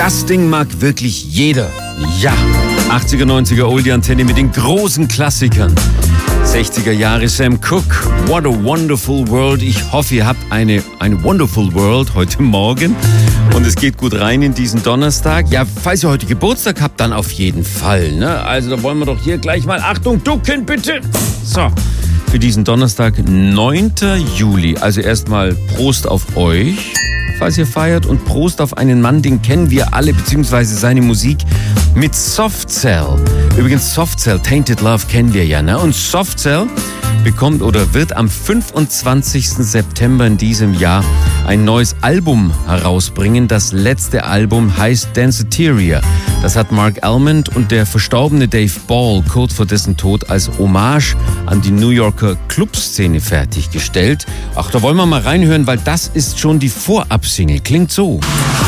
Das Ding mag wirklich jeder. Ja, 80er, 90er Oldie-Antenne mit den großen Klassikern. 60er Jahre Sam Cooke, What a Wonderful World. Ich hoffe, ihr habt eine Wonderful World heute Morgen und es geht gut rein in diesen Donnerstag. Ja, falls ihr heute Geburtstag habt, dann auf jeden Fall. Ne? Also da wollen wir doch hier gleich mal, Achtung, ducken bitte. So, für diesen Donnerstag, 9. Juli. Also erstmal Prost auf euch, falls ihr feiert, und Prost auf einen Mann, den kennen wir alle, beziehungsweise seine Musik mit Soft Cell. Übrigens, Soft Cell, Tainted Love kennen wir ja, ne? Und Soft Cell bekommt oder wird am 25. September in diesem Jahr ein neues Album herausbringen. Das letzte Album heißt Danceteria. Das hat Mark Almond und der verstorbene Dave Ball kurz vor dessen Tod als Hommage an die New Yorker Clubszene fertiggestellt. Ach, da wollen wir mal reinhören, weil das ist schon die Vorabsingle. Klingt so.